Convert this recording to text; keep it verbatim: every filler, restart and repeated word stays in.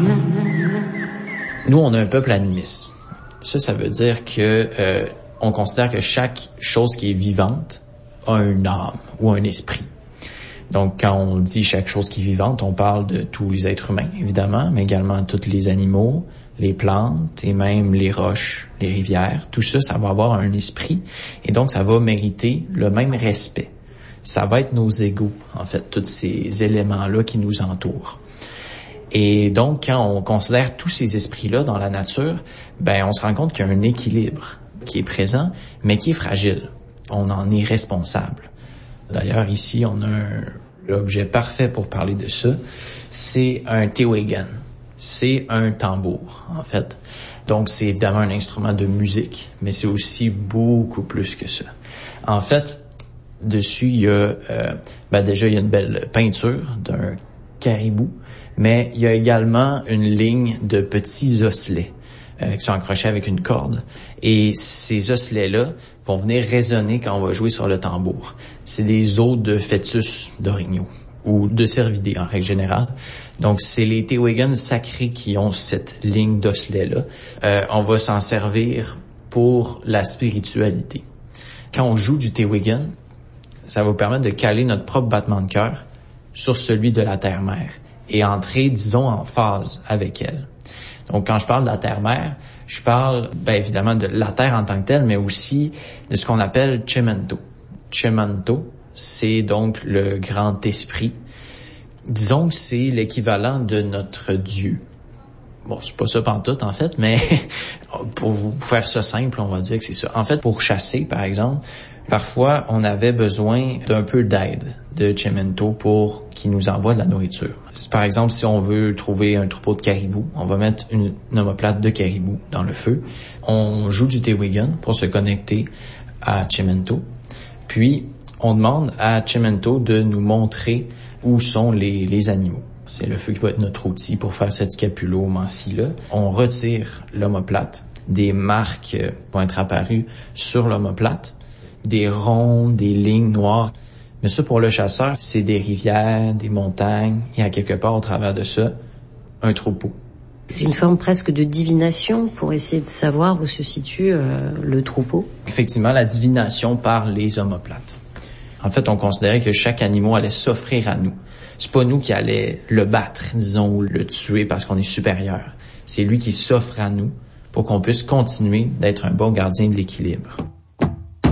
Nous, on a un peuple animiste. Ça, ça veut dire que euh, on considère que chaque chose qui est vivante a une âme ou un esprit. Donc, quand on dit chaque chose qui est vivante, on parle de tous les êtres humains, évidemment, mais également tous les animaux, les plantes et même les roches, les rivières. Tout ça, ça va avoir un esprit et donc ça va mériter le même respect. Ça va être nos égaux, en fait, tous ces éléments-là qui nous entourent. Et donc, quand on considère tous ces esprits-là dans la nature, ben, on se rend compte qu'il y a un équilibre qui est présent, mais qui est fragile. On en est responsable. D'ailleurs, ici, on a un, l'objet parfait pour parler de ça. C'est un tewegan. C'est un tambour, en fait. Donc, c'est évidemment un instrument de musique, mais c'est aussi beaucoup plus que ça. En fait, dessus, il y a, euh, ben déjà, il y a une belle peinture d'un caribou, mais il y a également une ligne de petits osselets euh, qui sont accrochés avec une corde. Et ces osselets-là vont venir résonner quand on va jouer sur le tambour. C'est des os de fœtus d'orignaux ou de cervidés en règle générale. Donc, c'est les tewegans sacrés qui ont cette ligne d'osselets-là. Euh, on va s'en servir pour la spiritualité. Quand on joue du tewegan, ça va vous permettre de caler notre propre battement de cœur sur celui de la terre-mère et entrer, disons, en phase avec elle. Donc, quand je parle de la terre-mère, je parle, bien évidemment, de la terre en tant que telle, mais aussi de ce qu'on appelle Chemanto. Chemanto, c'est donc le grand esprit. Disons que c'est l'équivalent de notre Dieu. Bon, c'est pas ça pantoute, en fait, mais pour faire ça simple, on va dire que c'est ça. En fait, pour chasser, par exemple, parfois, on avait besoin d'un peu d'aide de Chemanto pour qu'il nous envoie de la nourriture. Par exemple, si on veut trouver un troupeau de caribou, on va mettre une, une omoplate de caribou dans le feu. On joue du tewegan pour se connecter à Chemanto. Puis, on demande à Chemanto de nous montrer où sont les, les animaux. C'est le feu qui va être notre outil pour faire cette scapulomancie-là. On retire l'omoplate. Des marques vont être apparues sur l'omoplate. Des ronds, des lignes noires. Mais ça, pour le chasseur, c'est des rivières, des montagnes, et à quelque part, au travers de ça, un troupeau. C'est une forme presque de divination pour essayer de savoir où se situe euh, le troupeau. Effectivement, la divination par les omoplates. En fait, on considérait que chaque animal allait s'offrir à nous. C'est pas nous qui allait le battre, disons, ou le tuer parce qu'on est supérieur. C'est lui qui s'offre à nous pour qu'on puisse continuer d'être un bon gardien de l'équilibre.